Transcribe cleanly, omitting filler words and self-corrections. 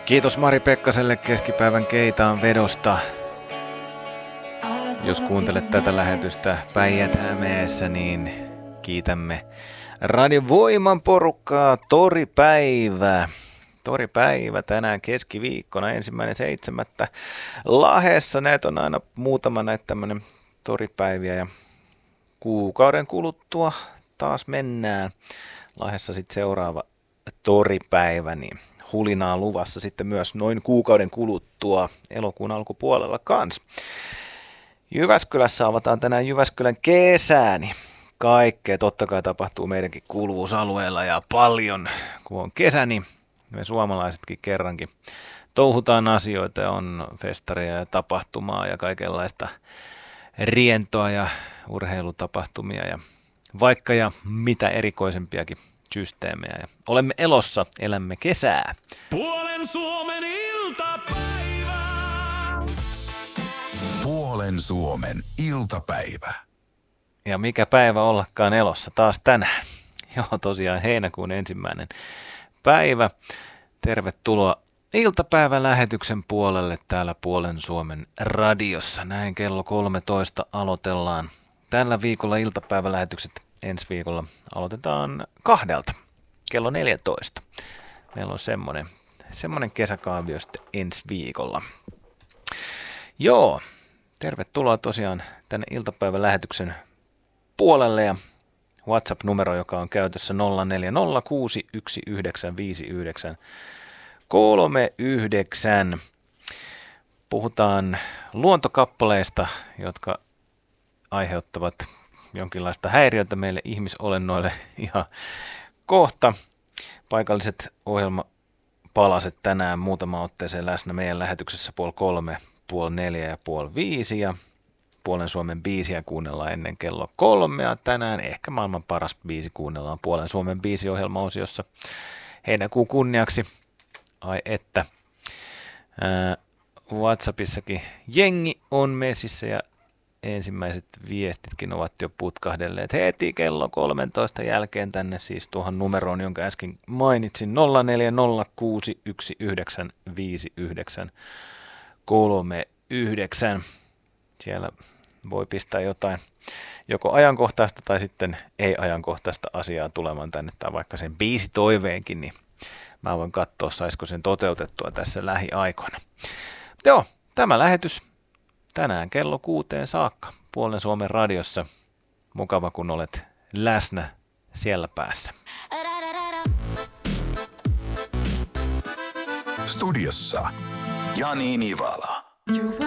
Kiitos Mari Pekkaselle keskipäivän Keitaan vedosta. Jos kuuntelet tätä lähetystä Päijät-Hämeessä, niin kiitämme Radio Voiman porukkaa. Toripäivä tänään keskiviikkona 1.7. Lahdessa. Näitä on aina muutama näitä tämmöinen toripäiviä ja kuukauden kuluttua taas mennään. Lahdessa sitten seuraava toripäivä, niin hulinaa luvassa sitten myös noin kuukauden kuluttua elokuun alkupuolella kanssa. Jyväskylässä avataan tänään Jyväskylän kesää, niin kaikkea totta kai tapahtuu meidänkin kuuluvuusalueella ja paljon, kun on kesä, niin me suomalaisetkin kerrankin touhutaan asioita ja on festareja ja tapahtumaa ja kaikenlaista rientoa ja urheilutapahtumia ja vaikka ja mitä erikoisempiakin systeemejä. Ja olemme elossa, elämme kesää. Puolen Suomen iltapäivä. Puolen Suomen iltapäivä. Ja mikä päivä ollakaan elossa taas tänään. Joo, tosiaan heinäkuun 1. päivä. Tervetuloa iltapäivälähetyksen puolelle täällä Puolen Suomen radiossa. Näin kello 13 aloitellaan. Tällä viikolla iltapäivälähetykset, ensi viikolla aloitetaan 2 kello 14. Meillä on semmoinen kesäkaavio sitten ensi viikolla. Joo, tervetuloa tosiaan tänne iltapäivälähetyksen puolelle ja WhatsApp-numero, joka on käytössä 0406195939. Puhutaan luontokappaleista, jotka aiheuttavat jonkinlaista häiriötä meille ihmisolennoille ihan kohta. Paikalliset ohjelmapalaset tänään muutama otteeseen läsnä meidän lähetyksessä 2:30, 3:30 ja 4:30 ja Puolen Suomen biisiä kuunnellaan ennen kello 3 ja tänään ehkä maailman paras biisi kuunnellaan Puolen Suomen biisiohjelmaosiossa heinäkuun kunniaksi. Ai että. WhatsAppissakin jengi on messissä ja ensimmäiset viestitkin ovat jo putkahdelleet heti kello 13 jälkeen tänne siis tuohon numeroon, jonka äsken mainitsin 0406195939. Siellä voi pistää jotain joko ajankohtaista tai sitten ei-ajankohtaista asiaa tulemaan tänne tai vaikka sen biisitoiveenkin, niin mä voin katsoa, saisiko sen toteutettua tässä lähiaikoina. Joo, tämä lähetys tänään kello 6 saakka Puolen Suomen radiossa. Mukava, kun olet läsnä siellä päässä. Studiossa Jani Nivala.